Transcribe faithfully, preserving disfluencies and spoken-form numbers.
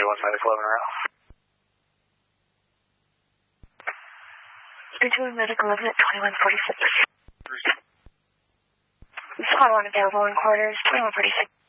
one five eleven route. Between medical eleven at twenty-one forty-six. Squad one available in quarters, twenty-one forty-six.